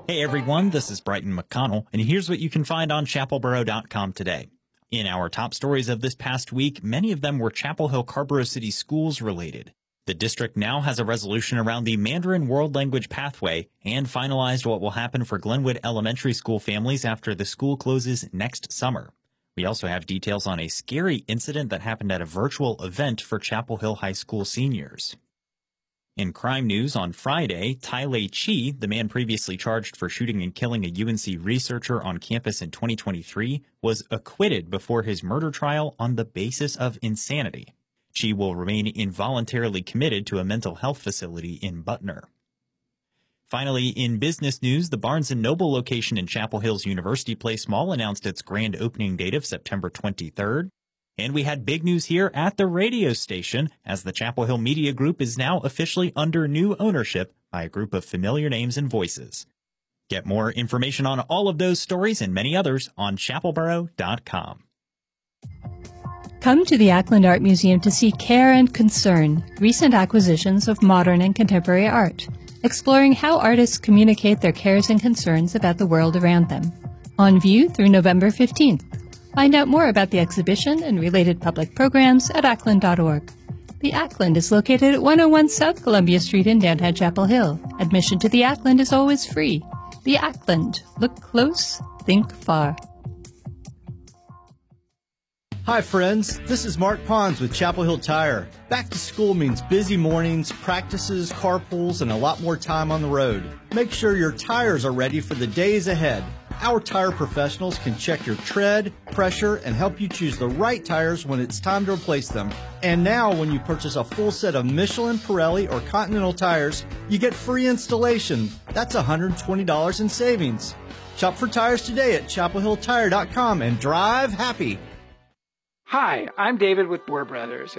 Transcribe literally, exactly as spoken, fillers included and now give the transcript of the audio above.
Hey everyone, this is Brighton McConnell, and here's what you can find on chapel borough dot com today. In our top stories of this past week, many of them were Chapel Hill Carrboro City Schools related. The district now has a resolution around the Mandarin World Language Pathway and finalized what will happen for Glenwood Elementary School families after the school closes next summer. We also have details on a scary incident that happened at a virtual event for Chapel Hill High School seniors. In crime news, on Friday, Ty-Lei Chi, the man previously charged for shooting and killing a U N C researcher on campus in twenty twenty-three, was acquitted before his murder trial on the basis of insanity. Chi will remain involuntarily committed to a mental health facility in Butner. Finally, in business news, the Barnes and Noble location in Chapel Hill's University Place Mall announced its grand opening date of September twenty-third. And we had big news here at the radio station, as the Chapel Hill Media Group is now officially under new ownership by a group of familiar names and voices. Get more information on all of those stories and many others on chapel borough dot com. Come to the Ackland Art Museum to see Care and Concern, recent acquisitions of modern and contemporary art, exploring how artists communicate their cares and concerns about the world around them. On view through November fifteenth. Find out more about the exhibition and related public programs at ackland dot org. The Ackland is located at one oh one South Columbia Street in downtown Chapel Hill. Admission to the Ackland is always free. The Ackland. Look close, think far. Hi friends, this is Mark Pons with Chapel Hill Tire. Back to school means busy mornings, practices, carpools, and a lot more time on the road. Make sure your tires are ready for the days ahead. Our tire professionals can check your tread, pressure, and help you choose the right tires when it's time to replace them. And now, when you purchase a full set of Michelin, Pirelli, or Continental tires, you get free installation. That's one hundred twenty dollars in savings. Shop for tires today at chapel hill tire dot com and drive happy. Hi, I'm David with Boer Brothers.